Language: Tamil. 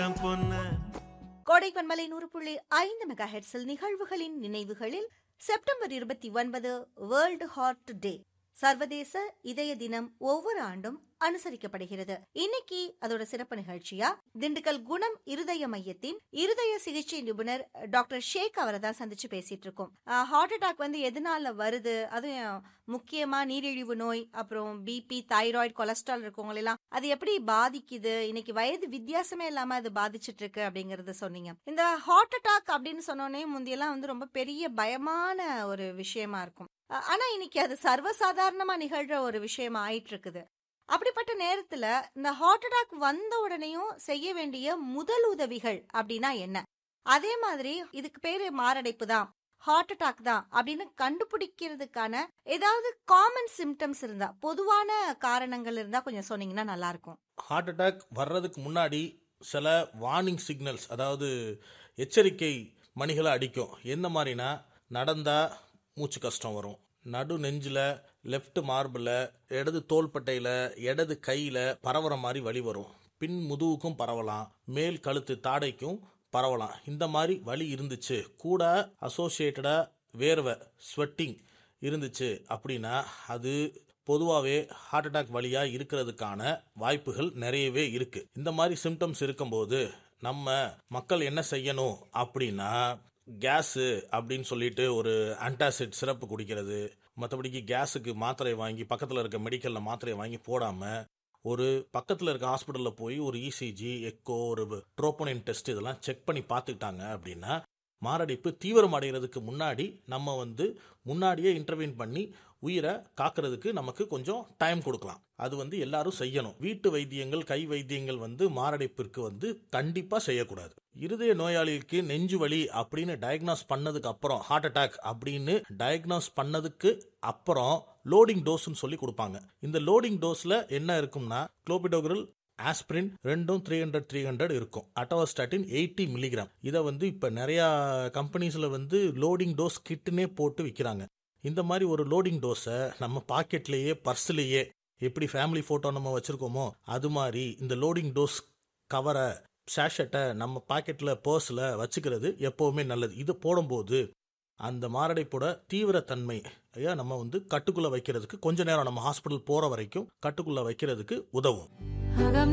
என் பொண்ணு. கோடை பண்பலை 100.5 மெகா ஹெர்ட்ஸில் நிகழ்வுகளின் நினைவுகளில் செப்டம்பர் 29 வேர்ல்டு ஹார்ட் டே, சர்வதேச இதய தினம் ஒவ்வொரு ஆண்டும் அனுசரிக்கப்படுகிறது. இன்னைக்கு அதோட சிறப்பு நிகழ்ச்சியா திண்டுக்கல் குணம் இருதய மையத்தின் இருதய சிகிச்சை நிபுணர் டாக்டர் ஷேக் அவரை தான் சந்திச்சு பேசிட்டு இருக்கோம். ஹார்ட் அட்டாக் எதனால வருது, அதுவும் முக்கியமா நீரிழிவு நோய், அப்புறம் பிபி, தைராய்டு, கொலஸ்ட்ரால் இருக்கவங்க எல்லாம் அது எப்படி பாதிக்குது, இன்னைக்கு வயது வித்தியாசமே இல்லாம அது பாதிச்சுட்டு இருக்கு அப்படிங்கறத சொன்னீங்க. இந்த ஹார்ட் அட்டாக் அப்படின்னு சொன்னோன்னே முந்தியெல்லாம் ரொம்ப பெரிய பயமான ஒரு விஷயமா இருக்கும். ஆனா இன்னைக்கு அது சர்வசாதாரணமா நிகழ்ற ஒரு விஷயமா ஆயிட்டு இருக்குது. அப்படிப்பட்ட நேரத்துல இந்த ஹார்ட் அட்டாக் வந்த உடனேயும் செய்ய வேண்டிய முதல் உதவிகள் அப்படின்னா என்ன? அதே மாதிரி இதுக்கு பேரு மாரடைப்பு தான், ஹார்ட் அட்டாக் தான் அப்படின்னு கண்டுபிடிக்கிறதுக்கான ஏதாவது காமன் சிம்டம்ஸ் இருந்தா, பொதுவான காரணங்கள் இருந்தா கொஞ்சம் சொன்னீங்கன்னா நல்லா இருக்கும். ஹார்ட் அட்டாக் வர்றதுக்கு முன்னாடி சில வார்னிங் சிக்னல்ஸ், அதாவது எச்சரிக்கை மணிகளை அடிக்கும். எந்த மாதிரினா, நடந்தா மூச்சு கஷ்டம் வரும், நடு நெஞ்சில், லெஃப்ட் மார்பில், இடது தோள்பட்டையில், இடது கையில் பரவுற மாதிரி வலி வரும். பின் முதுகுக்கும் பரவலாம், மேல் கழுத்து தாடைக்கும் பரவலாம். இந்த மாதிரி வலி இருந்துச்சு, கூட அசோசியேட்டடாக வேர்வை ஸ்வெட்டிங் இருந்துச்சு அப்படின்னா அது பொதுவாகவே ஹார்ட் அட்டாக் வழியாக இருக்கிறதுக்கான வாய்ப்புகள் நிறையவே இருக்குது. இந்த மாதிரி சிம்டம்ஸ் இருக்கும்போது நம்ம மக்கள் என்ன செய்யணும் அப்படின்னா, கேஸு அப்படின்னு சொல்லிட்டு ஒரு ஆன்டாசிட் சிரப்பு குடிக்கிறது, மற்றபடிக்கு கேஸுக்கு மாத்திரை வாங்கி பக்கத்தில் இருக்க மெடிக்கலில் மாத்திரையை வாங்கி போடாமல் ஒரு பக்கத்தில் இருக்க ஹாஸ்பிட்டலில் போய் ஒரு இசிஜி, எக்கோ, ஒரு ட்ரோபோனின் டெஸ்ட் இதெல்லாம் செக் பண்ணி பார்த்துக்கிட்டாங்க அப்படின்னா மாரடைப்பு தீவிரம் அடைகிறதுக்கு முன்னாடி நம்ம முன்னாடியே இன்டர்வீன் பண்ணி உயிரை காக்கிறதுக்கு நமக்கு கொஞ்சம் டைம் கொடுக்கலாம். அது எல்லாரும் செய்யணும். வீட்டு வைத்தியங்கள், கை வைத்தியங்கள் மாரடைப்பிற்கு கண்டிப்பாக செய்யக்கூடாது. இருதய நோயாளிக்கு நெஞ்சு வலி அப்படின்னு டயக்னாஸ் பண்ணதுக்கு அப்புறம், ஹார்ட் அட்டாக் அப்படின்னு டயக்னாஸ் பண்ணதுக்கு அப்புறம் லோடிங் டோஸ்ன்னு சொல்லி கொடுப்பாங்க. இந்த லோடிங் டோஸில் என்ன இருக்கும்னா, குளோபிடோகிரல், ஆஸ்பிரின் ரெண்டும் 300 இருக்கும். அட்டோவாஸ்டாட்டின் 80 மில்லிகிராம். இதை இப்போ நிறையா கம்பெனிஸில் லோடிங் டோஸ் கிட்டுனே போட்டு விற்கிறாங்க. இந்த மாதிரி ஒரு லோடிங் டோஸை நம்ம பாக்கெட்லேயே, பர்ஸ்லேயே, எப்படி ஃபேமிலி ஃபோட்டோ நம்ம வச்சுருக்கோமோ அது மாதிரி இந்த லோடிங் டோஸ் கவரை, சேஷட்டை நம்ம பாக்கெட்டில், பர்ஸில் வச்சுக்கிறது எப்போவுமே நல்லது. இது போடும்போது அந்த மாரடைப்போட தீவிரத்தன்மை நம்ம கட்டுக்குள்ளே வைக்கிறதுக்கு கொஞ்ச நேரம், நம்ம ஹாஸ்பிட்டல் போகிற வரைக்கும் கட்டுக்குள்ளே வைக்கிறதுக்கு உதவும்.